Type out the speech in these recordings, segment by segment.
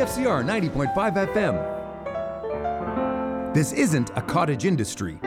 CFCR 90.5 FM. This isn't a cottage industry.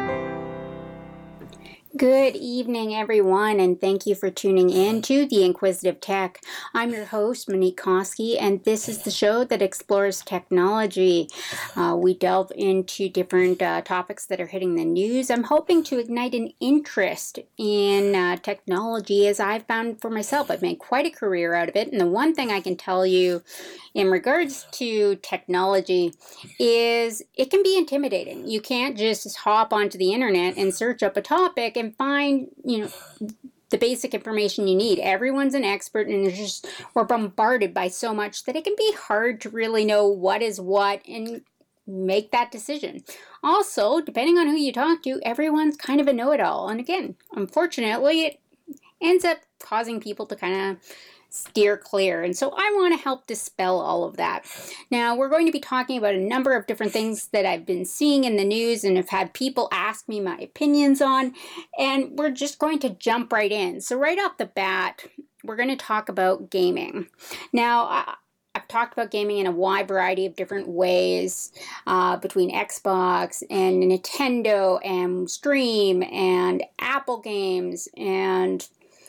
Good evening, everyone, and thank you for tuning in to The Inquisitive Tech. I'm your host, Monique Koski, and this is the show that explores technology. We delve into different topics that are hitting the news. I'm hoping to ignite an interest in technology, as I've found for myself. I've made quite a career out of it, and the one thing I can tell you in regards to technology is it can be intimidating. You can't just hop onto the internet and search up a topic and find, the basic information you need. Everyone's an expert, and we're bombarded by so much that it can be hard to really know what is what and make that decision. Also, depending on who you talk to, everyone's kind of a know-it-all. And again, unfortunately, it ends up causing people to kind of steer clear. And so I want to help dispel all of that. Now, we're going to be talking about a number of different things that I've been seeing in the news and have had people ask me my opinions on, and we're just going to jump right in. So right off the bat, we're going to talk about gaming. Now, I've talked about gaming in a wide variety of different ways between Xbox and Nintendo and Stream and Apple games and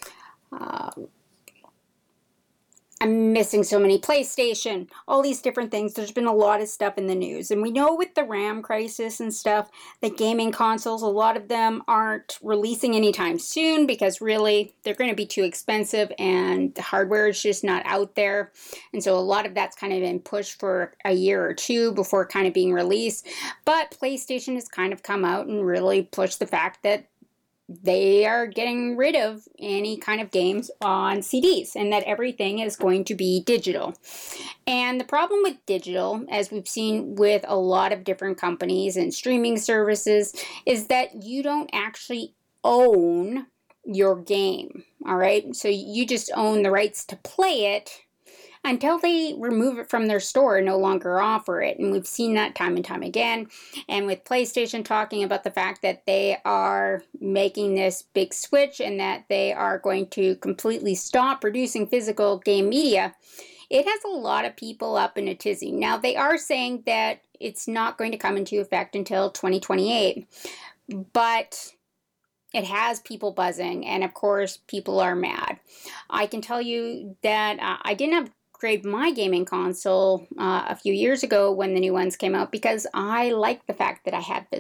I'm missing so many, PlayStation, all these different things. There's been a lot of stuff in the news. And we know with the RAM crisis and stuff, the gaming consoles, a lot of them aren't releasing anytime soon because really they're going to be too expensive and the hardware is just not out there. And so a lot of that's kind of been pushed for a year or two before kind of being released. But PlayStation has kind of come out and really pushed the fact that they are getting rid of any kind of games on CDs and that everything is going to be digital. And the problem with digital, as we've seen with a lot of different companies and streaming services, is that you don't actually own your game, all right? So you just own the rights to play it until they remove it from their store and no longer offer it. And we've seen that time and time again. And with PlayStation talking about the fact that they are making this big switch and that they are going to completely stop producing physical game media, it has a lot of people up in a tizzy. Now, they are saying that it's not going to come into effect until 2028, but it has people buzzing, and of course, people are mad. I can tell you that I didn't upgrade my gaming console a few years ago when the new ones came out because I liked the fact that I had